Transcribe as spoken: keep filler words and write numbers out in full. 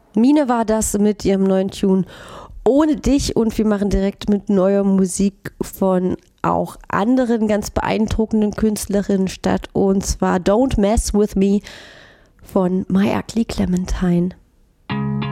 Mine war das mit ihrem neuen Tune Ohne dich und wir machen direkt mit neuer Musik von auch anderen ganz beeindruckenden Künstlerinnen statt und zwar Don't Mess With Me von My Ugly Clementine.